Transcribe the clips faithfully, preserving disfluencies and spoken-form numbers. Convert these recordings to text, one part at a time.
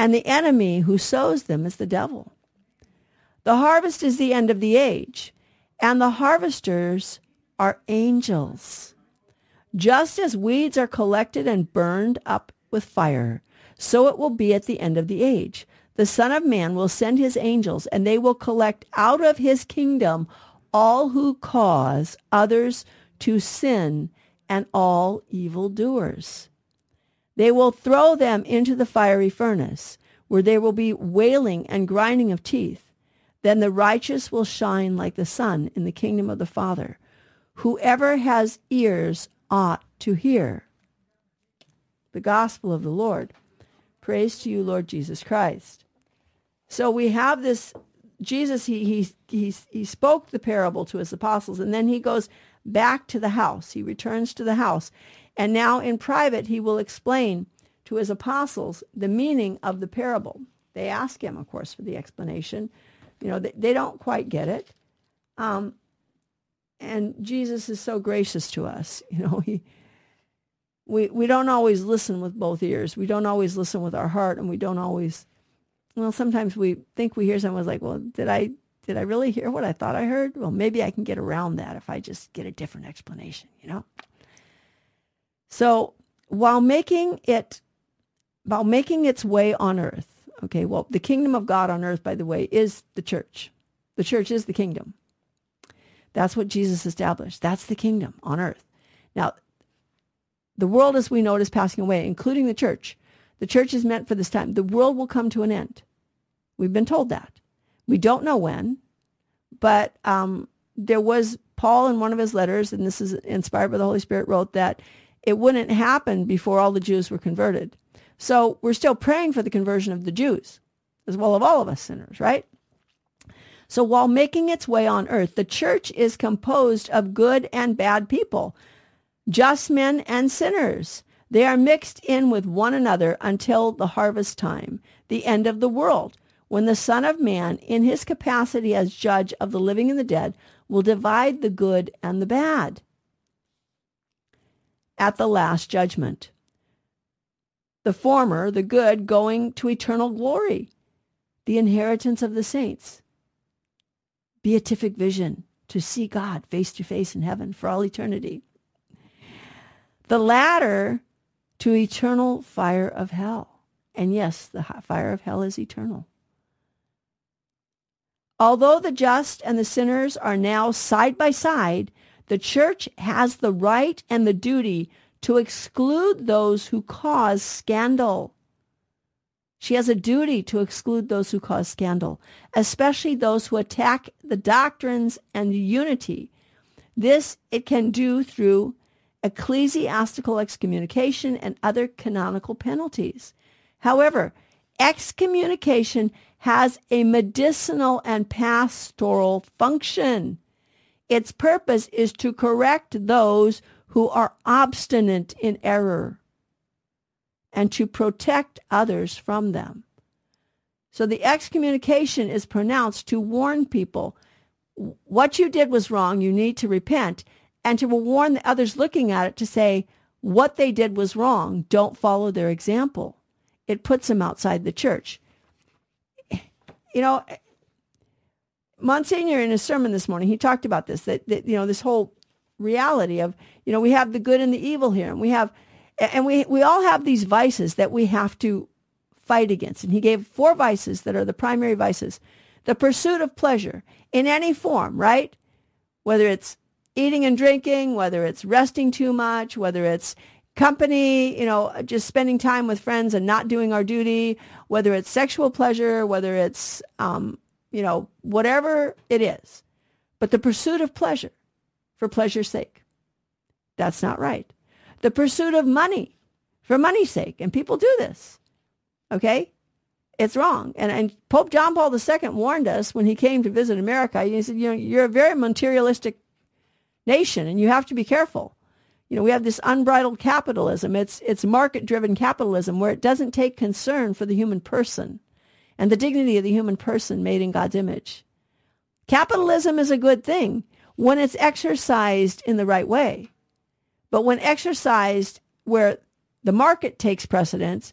and the enemy who sows them is the devil. The harvest is the end of the age, and the harvesters are angels. Just as weeds are collected and burned up with fire, so it will be at the end of the age. The Son of Man will send his angels, and they will collect out of his kingdom all who cause others to sin and all evildoers. They will throw them into the fiery furnace, where there will be wailing and grinding of teeth. Then the righteous will shine like the sun in the kingdom of the Father. Whoever has ears ought to hear. The gospel of the Lord. Praise to you, Lord Jesus Christ. So we have this, Jesus, he, he, he, he spoke the parable to his apostles, and then he goes back to the house. He returns to the house. And now in private, he will explain to his apostles the meaning of the parable. They ask him, of course, for the explanation. You know, they, they don't quite get it. Um, and Jesus is so gracious to us. You know, he, we, we don't always listen with both ears. We don't always listen with our heart, and we don't always, well, sometimes we think we hear someone's like, well, did I, did I really hear what I thought I heard? Well, maybe I can get around that if I just get a different explanation, you know? So while making it, while making its way on earth, okay, well, the kingdom of God on earth, by the way, is the church. The church is the kingdom. That's what Jesus established. That's the kingdom on earth. Now, the world as we know it is passing away, including the church. The church is meant for this time. The world will come to an end. We've been told that. We don't know when, but um, there was Paul in one of his letters, and this is inspired by the Holy Spirit, wrote that it wouldn't happen before all the Jews were converted. So we're still praying for the conversion of the Jews, as well as all of us sinners, right? So while making its way on earth, the church is composed of good and bad people, just men and sinners. They are mixed in with one another until the harvest time, the end of the world, when the Son of Man, in his capacity as judge of the living and the dead, will divide the good and the bad at the last judgment. The former, the good, going to eternal glory, the inheritance of the saints. Beatific vision, to see God face to face in heaven for all eternity. The latter, to eternal fire of hell. And yes, the fire of hell is eternal. Although the just and the sinners are now side by side, the church has the right and the duty to exclude those who cause scandal. She has a duty to exclude those who cause scandal, especially those who attack the doctrines and the unity. This it can do through ecclesiastical excommunication and other canonical penalties. However, excommunication has a medicinal and pastoral function. Its purpose is to correct those who are obstinate in error and to protect others from them. So the excommunication is pronounced to warn people, what you did was wrong, you need to repent, and to warn the others looking at it to say, what they did was wrong, don't follow their example. It puts them outside the church. You know, Monsignor in his sermon this morning, he talked about this, that, that you know, this whole reality of, you know, we have the good and the evil here, and we have And we, we all have these vices that we have to fight against. And he gave four vices that are the primary vices. The pursuit of pleasure in any form, right? Whether it's eating and drinking, whether it's resting too much, whether it's company, you know, just spending time with friends and not doing our duty, whether it's sexual pleasure, whether it's, um, you know, whatever it is. But the pursuit of pleasure for pleasure's sake, that's not right. The pursuit of money for money's sake. And people do this. Okay? It's wrong. And, and Pope John Paul the Second warned us when he came to visit America. He said, you know, you're a very materialistic nation and you have to be careful. You know, we have this unbridled capitalism. It's, it's market-driven capitalism where it doesn't take concern for the human person and the dignity of the human person made in God's image. Capitalism is a good thing when it's exercised in the right way. But when exercised where the market takes precedence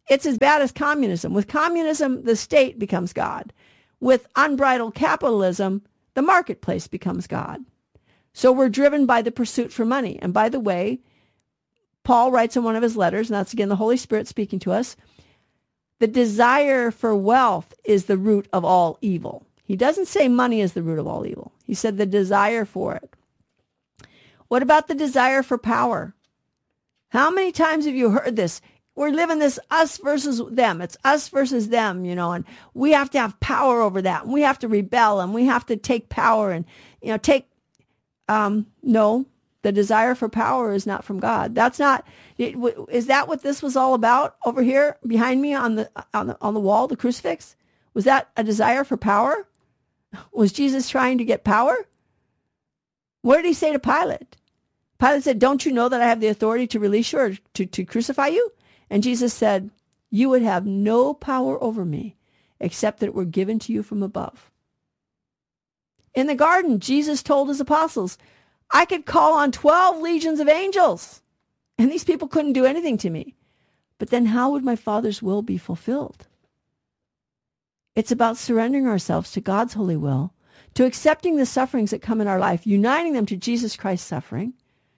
it's as bad as communism. With communism, the state becomes God. With unbridled capitalism, the marketplace becomes God. So we're driven by the pursuit for money. And by the way, Paul writes in one of his letters, and that's again the Holy Spirit speaking to us, the desire for wealth is the root of all evil. He doesn't say money is the root of all evil. He said the desire for it. What about the desire for power? How many times have you heard this? We're living this us versus them. It's us versus them, you know, and we have to have power over that. And we have to rebel and we have to take power and, you know, take, um, no, the desire for power is not from God. That's not, is that what this was all about over here behind me on the, on the, on the wall, the crucifix? Was that a desire for power? Was Jesus trying to get power? What did he say to Pilate? Pilate said, don't you know that I have the authority to release you or to, to crucify you? And Jesus said, you would have no power over me except that it were given to you from above. In the garden, Jesus told his apostles, I could call on twelve legions of angels, and these people couldn't do anything to me. But then how would my Father's will be fulfilled? It's about surrendering ourselves to God's holy will, to accepting the sufferings that come in our life, uniting them to Jesus Christ's suffering,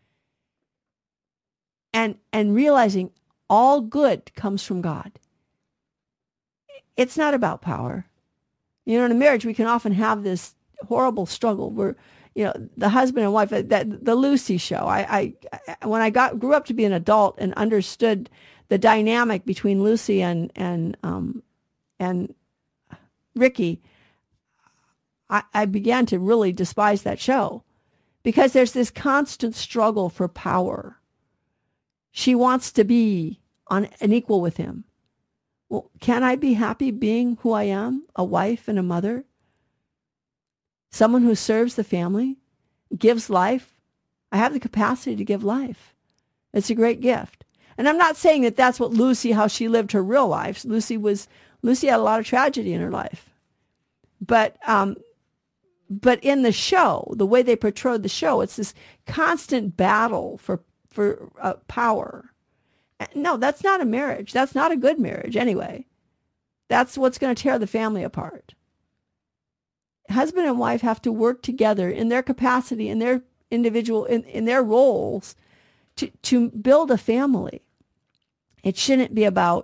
and, and realizing all good comes from God. It's not about power. You know, in a marriage, we can often have this horrible struggle where, you know, the husband and wife, that the Lucy show. I, I when I got grew up to be an adult and understood the dynamic between Lucy and and um, and Ricky, I, I began to really despise that show because there's this constant struggle for power. She wants to be on an equal with him. Well, can I be happy being who I am, a wife and a mother? Someone who serves the family, gives life. I have the capacity to give life. It's a great gift. And I'm not saying that that's what Lucy, how she lived her real life. Lucy was, Lucy had a lot of tragedy in her life. But, um, but in the show, the way they portrayed the show, it's this constant battle for, for uh, power. No, that's not a marriage. That's not a good marriage anyway. That's what's going to tear the family apart. Husband and wife have to work together in their capacity, in their individual, in, in their roles to, to build a family. It shouldn't be about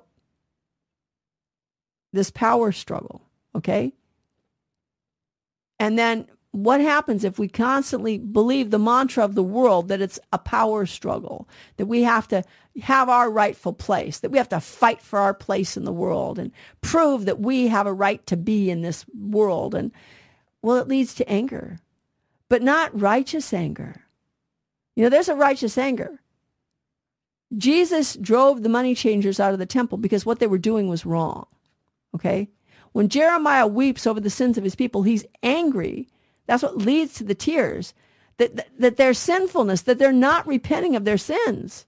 this power struggle, okay? And then what happens if we constantly believe the mantra of the world that it's a power struggle, that we have to have our rightful place, that we have to fight for our place in the world and prove that we have a right to be in this world? And well, it leads to anger, but not righteous anger. You know, there's a righteous anger. Jesus drove the money changers out of the temple because what they were doing was wrong, okay? When Jeremiah weeps over the sins of his people, he's angry. That's what leads to the tears, that, that, that their sinfulness, that they're not repenting of their sins.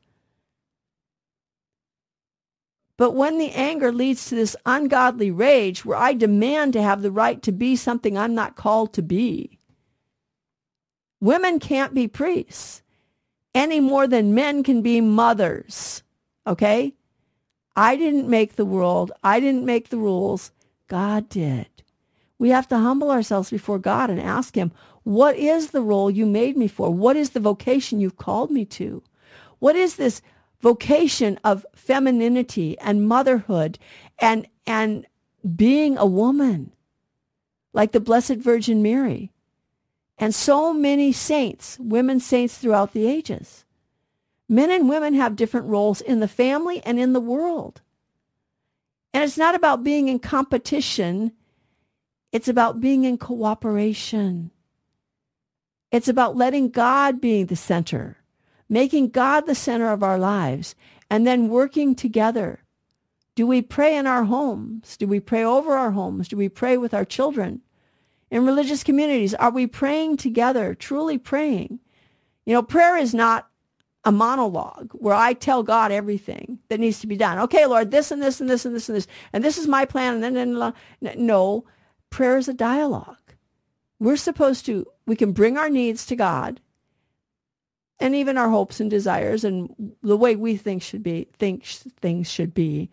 But when the anger leads to this ungodly rage where I demand to have the right to be something I'm not called to be, women can't be priests any more than men can be mothers, okay? I didn't make the world. I didn't make the rules. God did. We have to humble ourselves before God and ask him, what is the role you made me for? What is the vocation you've called me to? What is this vocation of femininity and motherhood and and being a woman like the Blessed Virgin Mary and so many saints, women saints throughout the ages? Men and women have different roles in the family and in the world. And it's not about being in competition. It's about being in cooperation. It's about letting God be the center, making God the center of our lives, and then working together. Do we pray in our homes? Do we pray over our homes? Do we pray with our children? In religious communities, are we praying together, truly praying? You know, prayer is not a monologue where I tell God everything that needs to be done. Okay, Lord, this and this and this and this and this, and this is my plan, and then, then no, prayer is a dialogue. We're supposed to, we can bring our needs to God, and even our hopes and desires and the way we think should be, think things should be.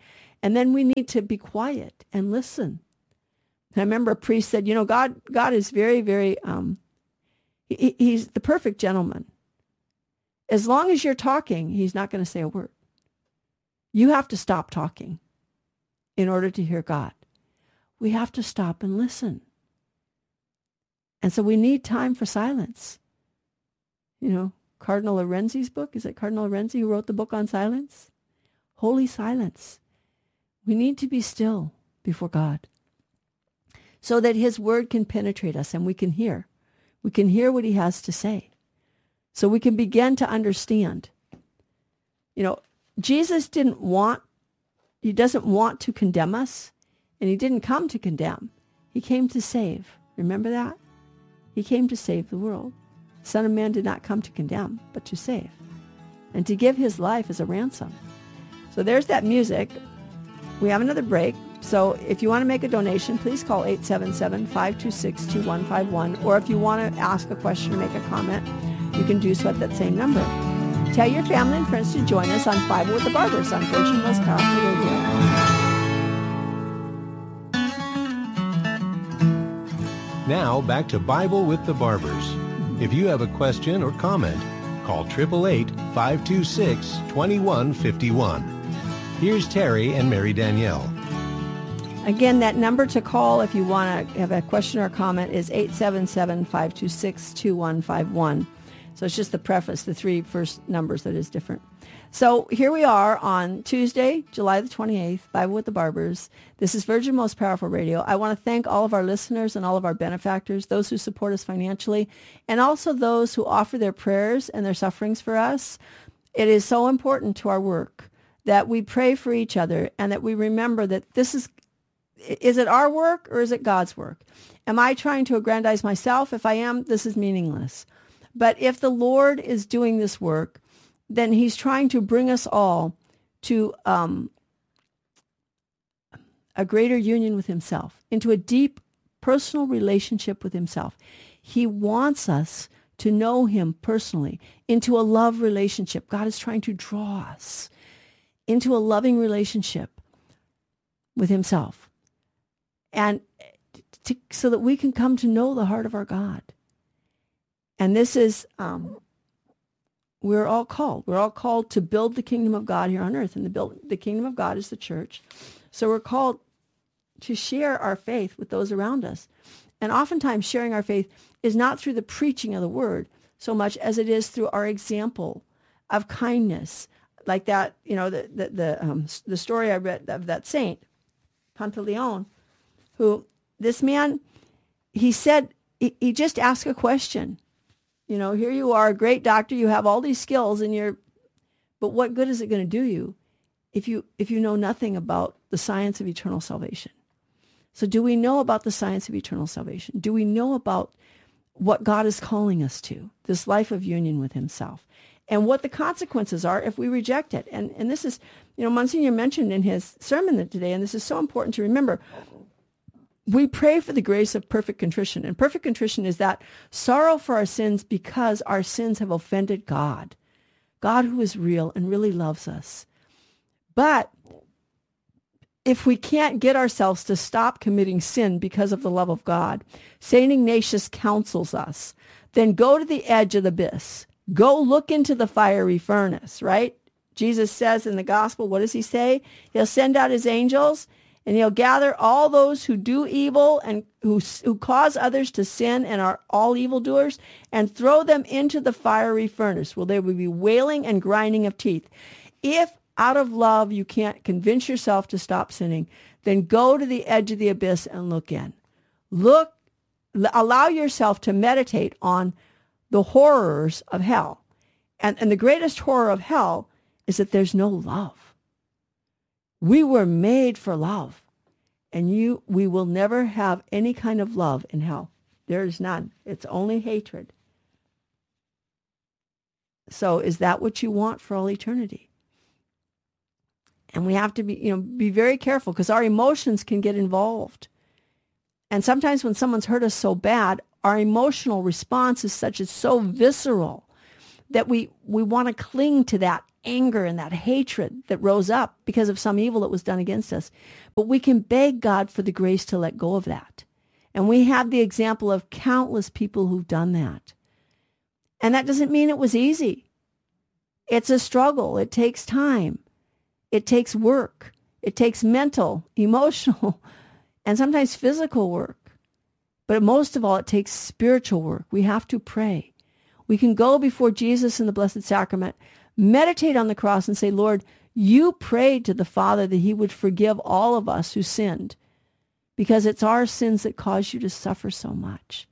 And then we need to be quiet and listen. And I remember a priest said, you know, God, God is very, very, um, he, he's the perfect gentleman. As long as you're talking, he's not going to say a word. You have to stop talking in order to hear God. We have to stop and listen. And so we need time for silence. You know, Cardinal Lorenzi's book, is it Cardinal Lorenzi who wrote the book on silence? Holy silence. We need to be still before God so that his word can penetrate us and we can hear. We can hear what he has to say. So we can begin to understand. You know, Jesus didn't want, he doesn't want to condemn us, and he didn't come to condemn. He came to save. Remember that? He came to save the world. The Son of Man did not come to condemn, but to save, and to give his life as a ransom. So there's that music. We have another break. So if you want to make a donation, please call eight seven seven, five two six, two one five one. Or if you want to ask a question or make a comment, you can do so at that same number. Tell your family and friends to join us on Bible with the Barbers on Virgin Most Powerful Radio. Now back to Bible with the Barbers. If you have a question or comment, call eight eight eight, five two six, two one five one. Here's Terry and Mary Danielle. Again, that number to call if you want to have a question or comment is eight seven seven, five two six, two one five one. So it's just the preface, the three first numbers that is different. So here we are on Tuesday, July the twenty-eighth, Bible with the Barbers. This is Virgin Most Powerful Radio. I want to thank all of our listeners and all of our benefactors, those who support us financially, and also those who offer their prayers and their sufferings for us. It is so important to our work that we pray for each other and that we remember that this is, is it our work or is it God's work? Am I trying to aggrandize myself? If I am, this is meaningless. But if the Lord is doing this work, then he's trying to bring us all to um, a greater union with himself, into a deep personal relationship with himself. He wants us to know him personally, into a love relationship. God is trying to draw us into a loving relationship with himself, and to, so that we can come to know the heart of our God. And this is, um, we're all called. We're all called to build the kingdom of God here on earth. And the, build, the kingdom of God is the church. So we're called to share our faith with those around us. And oftentimes sharing our faith is not through the preaching of the word so much as it is through our example of kindness. Like that, you know, the, the, the, um, the story I read of that saint, Pantaleon, who this man, he said, he, he just asked a question. You know, here you are, a great doctor, you have all these skills and you're, but what good is it going to do you if you if you know nothing about the science of eternal salvation? So do we know about the science of eternal salvation? Do we know about what God is calling us to, this life of union with himself, and what the consequences are if we reject it? And and this is, you know, Monsignor mentioned in his sermon today, and this is so important to remember. We pray for the grace of perfect contrition. And perfect contrition is that sorrow for our sins because our sins have offended God, God who is real and really loves us. But if we can't get ourselves to stop committing sin because of the love of God, Saint Ignatius counsels us, then go to the edge of the abyss. Go look into the fiery furnace, right? Jesus says in the gospel, what does he say? He'll send out his angels, and he'll gather all those who do evil and who, who cause others to sin and are all evildoers, and throw them into the fiery furnace, where there will be wailing and grinding of teeth. If out of love you can't convince yourself to stop sinning, then go to the edge of the abyss and look in. Look, allow yourself to meditate on the horrors of hell. And, and the greatest horror of hell is that there's no love. We were made for love, and you, we will never have any kind of love in hell. There is none. It's only hatred. So is that what you want for all eternity? And we have to be, you know, be very careful because our emotions can get involved. And sometimes when someone's hurt us so bad, our emotional response is such, it's so visceral that we, we want to cling to that anger and that hatred that rose up because of some evil that was done against us. But we can beg God for the grace to let go of that. And we have the example of countless people who've done that. And that doesn't mean it was easy. It's a struggle. It takes time. It takes work. It takes mental, emotional, and sometimes physical work. But most of all, it takes spiritual work. We have to pray. We can go before Jesus in the Blessed Sacrament, meditate on the cross and say, Lord, you prayed to the Father that he would forgive all of us who sinned, because it's our sins that cause you to suffer so much.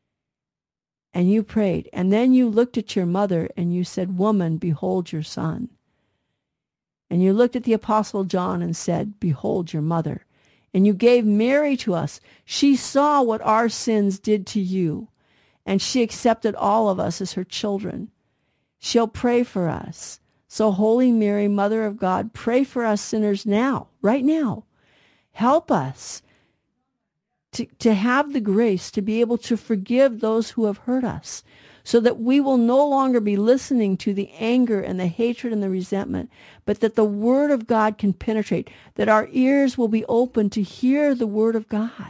And you prayed. And then you looked at your mother and you said, woman, behold your son. And you looked at the Apostle John and said, behold your mother. And you gave Mary to us. She saw what our sins did to you, and she accepted all of us as her children. She'll pray for us. So Holy Mary, Mother of God, pray for us sinners now, right now. Help us to, to have the grace to be able to forgive those who have hurt us, so that we will no longer be listening to the anger and the hatred and the resentment, but that the Word of God can penetrate, that our ears will be open to hear the Word of God.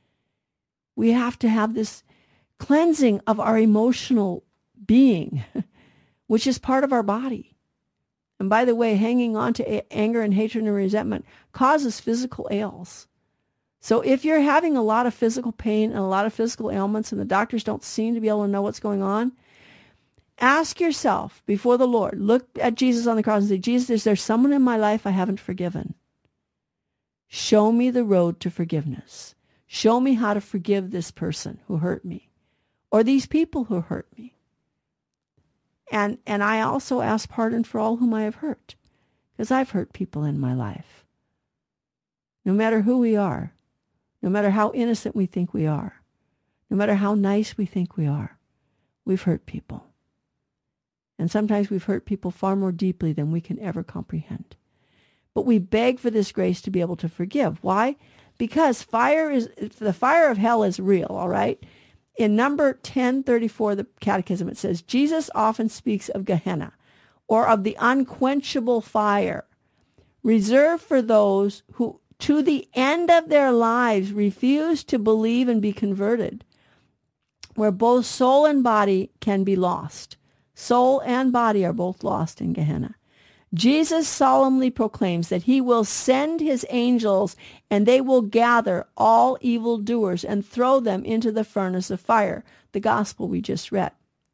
We have to have this cleansing of our emotional being, which is part of our body. And by the way, hanging on to a- anger and hatred and resentment causes physical ails. So if you're having a lot of physical pain and a lot of physical ailments and the doctors don't seem to be able to know what's going on, ask yourself before the Lord, look at Jesus on the cross and say, Jesus, is there someone in my life I haven't forgiven? Show me the road to forgiveness. Show me how to forgive this person who hurt me, or these people who hurt me. And and I also ask pardon for all whom I have hurt, because I've hurt people in my life. No matter who we are, no matter how innocent we think we are, no matter how nice we think we are, we've hurt people. And sometimes we've hurt people far more deeply than we can ever comprehend. But we beg for this grace to be able to forgive. Why? Because fire is the fire of hell is real, all right? In number ten thirty-four, the Catechism, it says, Jesus often speaks of Gehenna, or of the unquenchable fire, reserved for those who to the end of their lives refuse to believe and be converted, where both soul and body can be lost. Soul and body are both lost in Gehenna. Jesus solemnly proclaims that he will send his angels and they will gather all evildoers and throw them into the furnace of fire, the gospel we just read.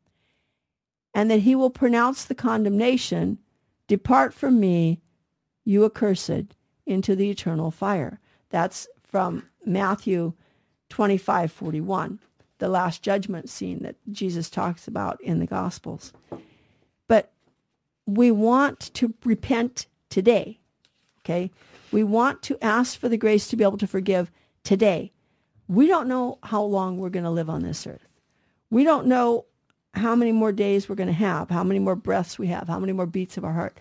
And that he will pronounce the condemnation, depart from me, you accursed, into the eternal fire. That's from Matthew twenty-five forty-one, the last judgment scene that Jesus talks about in the Gospels. But we want to repent today, okay? We want to ask for the grace to be able to forgive today. We don't know how long we're going to live on this earth. We don't know how many more days we're going to have, how many more breaths we have, how many more beats of our heart.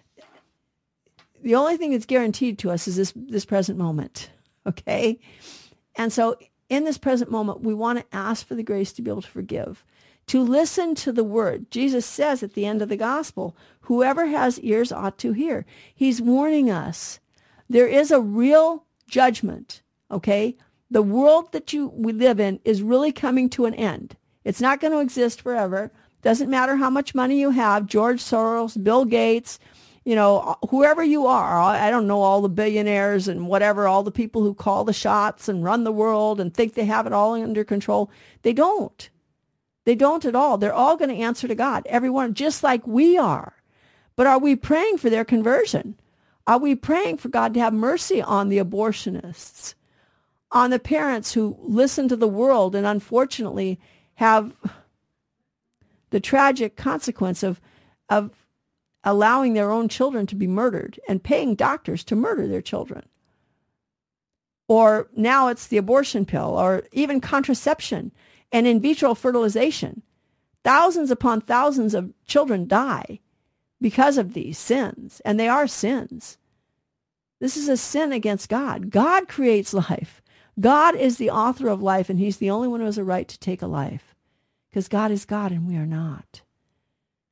The only thing that's guaranteed to us is this, this present moment, okay? And so in this present moment, we want to ask for the grace to be able to forgive, to listen to the word. Jesus says at the end of the gospel, whoever has ears ought to hear. He's warning us. There is a real judgment, okay? The world that you we live in is really coming to an end. It's not going to exist forever. Doesn't matter how much money you have, George Soros, Bill Gates, you know, whoever you are, I don't know, all the billionaires and whatever, all the people who call the shots and run the world and think they have it all under control. They don't. They don't at all. They're all going to answer to God, everyone, just like we are. But are we praying for their conversion? Are we praying for God to have mercy on the abortionists, on the parents who listen to the world and unfortunately have the tragic consequence of of allowing their own children to be murdered and paying doctors to murder their children? Or now it's the abortion pill, or even contraception and in vitro fertilization. Thousands upon thousands of children die because of these sins, and they are sins. This is a sin against God. God creates life. God is the author of life, and he's the only one who has a right to take a life, because God is God and we are not.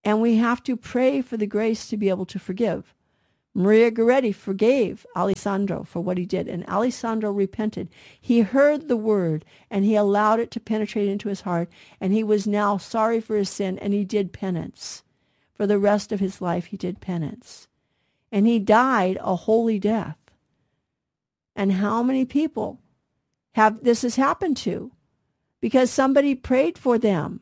And we have to pray for the grace to be able to forgive. Maria Goretti forgave Alessandro for what he did, and Alessandro repented. He heard the word, and he allowed it to penetrate into his heart, and he was now sorry for his sin, and he did penance. For the rest of his life, he did penance. And he died a holy death. And how many people have this has happened to? Because somebody prayed for them.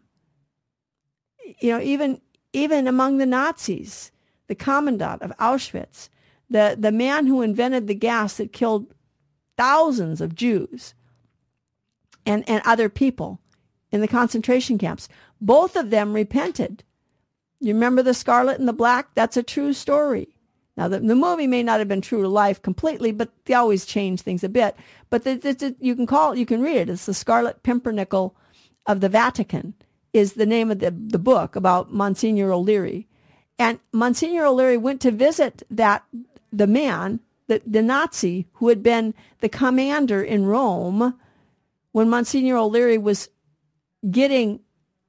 You know, even even among the Nazis, the commandant of Auschwitz, the, the man who invented the gas that killed thousands of Jews and, and other people in the concentration camps, both of them repented. You remember The Scarlet and the Black? That's a true story. Now, the, the movie may not have been true to life completely, but they always change things a bit. But the, the, the, you can call it, you can read it. It's The Scarlet Pimpernel of the Vatican is the name of the, the book about Monsignor O'Leary. And Monsignor O'Leary went to visit that the man, the, the Nazi who had been the commander in Rome when Monsignor O'Leary was getting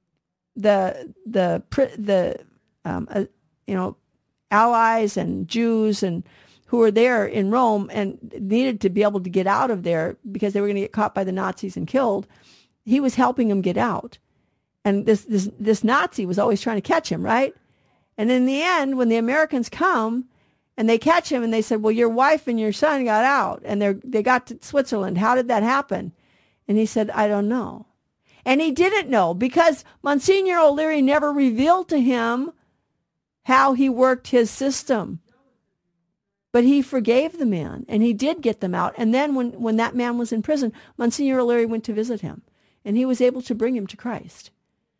the the the um, uh, you know allies and Jews and who were there in Rome and needed to be able to get out of there because they were going to get caught by the Nazis and killed. He was helping them get out, and this this this Nazi was always trying to catch him, right? And in the end, when the Americans come and they catch him and they said, well, your wife and your son got out and they they got to Switzerland. How did that happen? And he said, I don't know. And he didn't know because Monsignor O'Leary never revealed to him how he worked his system. But he forgave the man and he did get them out. And then when, when that man was in prison, Monsignor O'Leary went to visit him and he was able to bring him to Christ.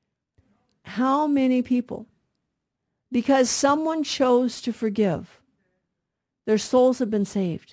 How many people? Because someone chose to forgive, their souls have been saved.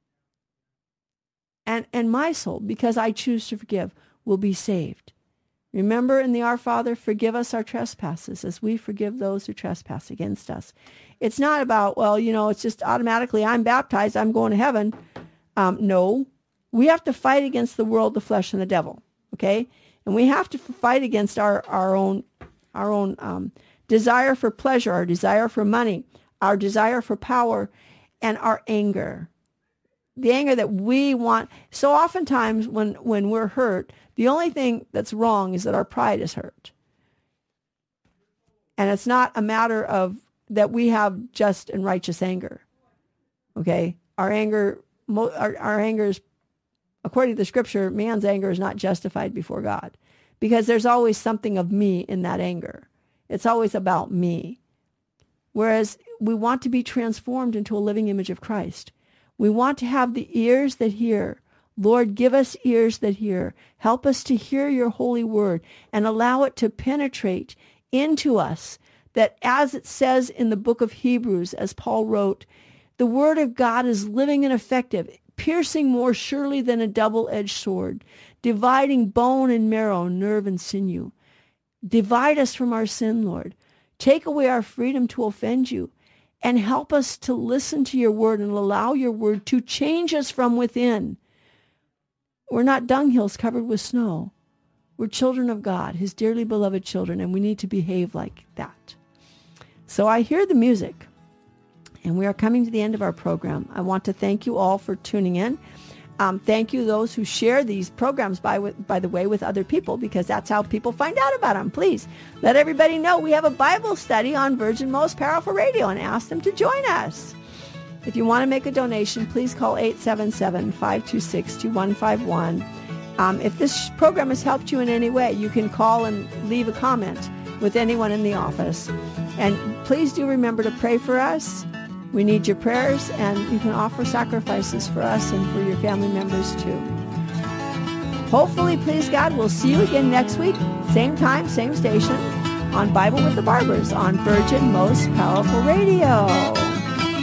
And and my soul, because I choose to forgive, will be saved. Remember in the Our Father, forgive us our trespasses as we forgive those who trespass against us. It's not about, well, you know, it's just automatically I'm baptized, I'm going to heaven. Um, no, we have to fight against the world, the flesh, and the devil, okay? And we have to fight against our, our own, our own um, desire for pleasure, our desire for money, our desire for power, and our anger. The anger that we want. So oftentimes when, when we're hurt, the only thing that's wrong is that our pride is hurt. And it's not a matter of that we have just and righteous anger. Okay? Our anger, our, our anger is, according to the scripture, man's anger is not justified before God. Because there's always something of me in that anger. It's always about me. Whereas we want to be transformed into a living image of Christ. We want to have the ears that hear. Lord, give us ears that hear. Help us to hear your holy word and allow it to penetrate into us, that as it says in the book of Hebrews, as Paul wrote, the word of God is living and effective, piercing more surely than a double-edged sword, dividing bone and marrow, nerve and sinew. Divide us from our sin, Lord. Take away our freedom to offend you. And help us to listen to your word and allow your word to change us from within. We're not dunghills covered with snow. We're children of God, his dearly beloved children, and we need to behave like that. So I hear the music, and we are coming to the end of our program. I want to thank you all for tuning in. Um, thank you those who share these programs, by by the way, with other people, because that's how people find out about them. Please let everybody know we have a Bible study on Virgin Most Powerful Radio and ask them to join us. If you want to make a donation, please call eight seven seven, five two six, two one five one. Um, if this program has helped you in any way, you can call and leave a comment with anyone in the office. And please do remember to pray for us. We need your prayers, and you can offer sacrifices for us and for your family members too. Hopefully, please God, we'll see you again next week, same time, same station, on Bible with the Barbers on Virgin Most Powerful Radio.